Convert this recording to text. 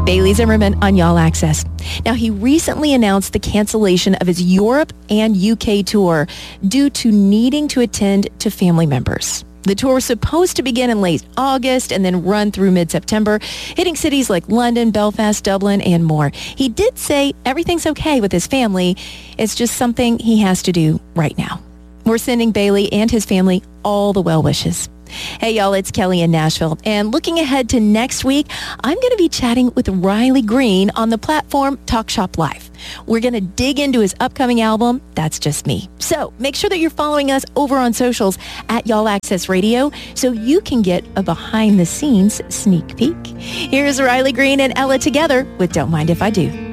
Bailey Zimmerman on Y'all Access. Now, he recently announced the cancellation of his Europe and UK tour due to needing to attend to family members. The tour was supposed to begin in late August and then run through mid-September, hitting cities like London, Belfast, Dublin, and more. He did say everything's okay with his family. It's just something he has to do right now. We're sending Bailey and his family all the well wishes. Hey, y'all, it's Kelly in Nashville. And looking ahead to next week, I'm going to be chatting with Riley Green on the platform Talk Shop Live. We're going to dig into his upcoming album, That's Just Me. So make sure that you're following us over on socials at Y'all Access Radio so you can get a behind-the-scenes sneak peek. Here's Riley Green and Ella together with Don't Mind If I Do.